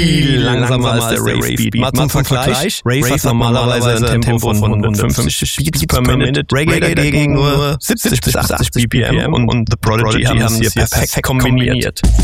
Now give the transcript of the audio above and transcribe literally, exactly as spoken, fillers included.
viel langsamer als der Rave-Beat. Mal zum Vergleich, Rave hat normalerweise ein Tempo von hundertfünfzig Beats per Minute, Reggae dagegen nur siebzig bis achtzig B P M und The Prodigy haben es hier perfekt kombiniert.